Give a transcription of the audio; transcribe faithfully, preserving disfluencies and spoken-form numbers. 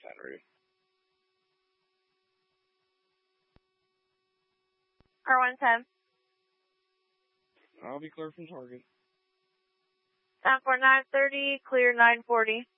Henry. R one ten. I'll be clear from target. Time for nine thirty, clear nine forty.